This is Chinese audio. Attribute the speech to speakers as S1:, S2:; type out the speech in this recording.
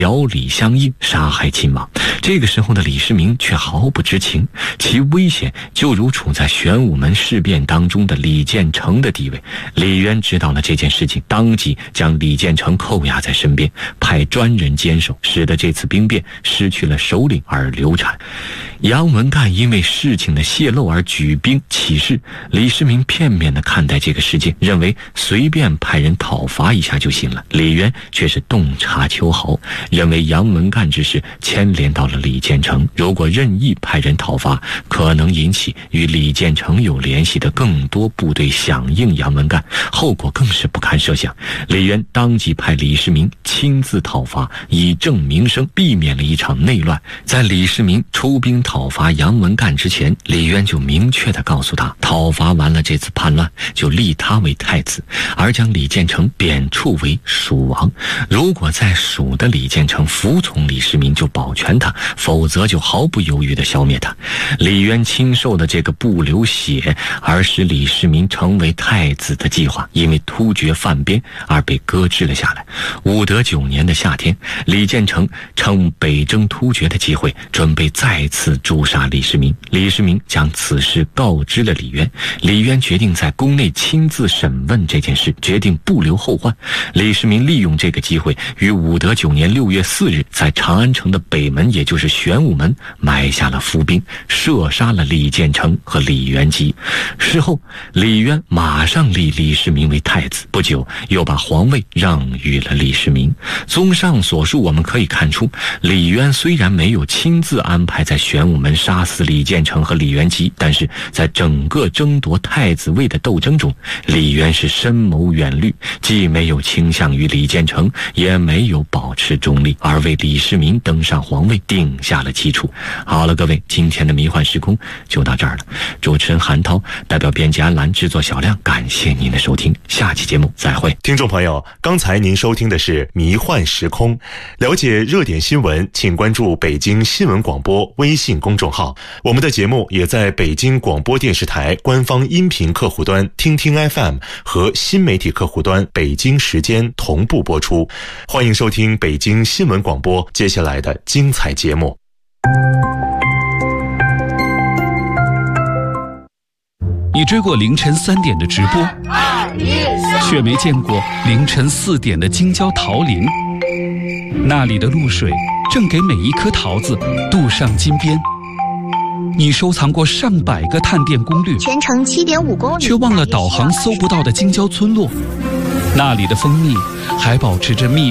S1: 表里相应，杀害亲王。这个时候的李世民却毫不知情，其危险就如处在玄武门事变当中的李建成的地位。李渊知道了这件事情，当即将李建成扣押在身边，派专人坚守，使得这次兵变失去了首领而流产。杨文干因为事情的泄露而举兵起事，李世民片面地看待这个事件，认为随便派人讨伐一下就行了。李渊却是洞察秋毫，认为杨文干之事牵连到了李建成，如果任意派人讨伐，可能引起与李建成有联系的更多部队响应杨文干，后果更是不堪设想。李渊当即派李世民亲自讨伐，以正名声，避免了一场内乱。在李世民出兵讨伐杨文干之前，李渊就明确地告诉他，讨伐完了这次叛乱，就立他为太子，而将李建成贬黜为蜀王。如果在蜀的李建成服从李世民，就保全他，否则就毫不犹豫地消灭他。李渊亲授的这个不流血而使李世民成为太子的计划，因为突厥犯边而被搁置了下来。武德9年的夏天，李建成趁北征突厥的机会，准备再次诛杀李世民。李世民将此事告知了李渊，李渊决定在宫内亲自审问这件事，决定不留后患。李世民利用这个机会，于武德9年6月4日，在长安城的北门，也就是玄武门，埋下了伏兵，射杀了李建成和李元吉。事后，李渊马上立李世民为太子，不久又把皇位让予了李世民。综上所述，我们可以看出，李渊虽然没有亲自安排在玄武门杀死李建成和李元吉，但是在整个争夺太子位的斗争中，李渊是深谋远虑，既没有倾向于李建成，也没有保持中立，而为李世民登上皇位定下了基础。好了，各位，今天的迷幻时空就到这儿了。主持人韩涛代表编辑安澜，制作小亮，感谢您的收听，下期节目再会。
S2: 听众朋友，刚才您收听的是迷幻时空。了解热点新闻，请关注北京新闻广播微信公众号。我们的节目也在北京广播电视台官方音频客户端听听 FM 和新媒体客户端北京时间同步播出。欢迎收听北京新闻广播接下来的精彩节目。
S3: 你追过凌晨3点的直播，却没见过凌晨4点的京郊桃林。那里的露水正给每一颗桃子镀上金边。你收藏过上百个探店攻略，
S4: 全程7.5公里，
S3: 却忘了导航搜不到的京郊村落。那里的蜂蜜还保持着密